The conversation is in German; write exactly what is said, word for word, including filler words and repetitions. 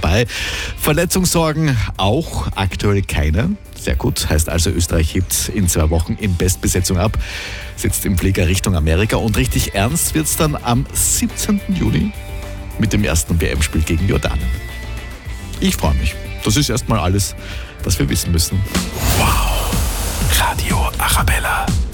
dabei. Verletzungssorgen auch, aktuell keine. Sehr gut, heißt also, Österreich hebt in zwei Wochen in Bestbesetzung ab, sitzt im Flieger Richtung Amerika und richtig ernst wird's dann am siebzehnten Juli mit dem ersten W M-Spiel gegen Jordanien. Ich freue mich. Das ist erstmal alles, was wir wissen müssen. Wow. Radio Arabella.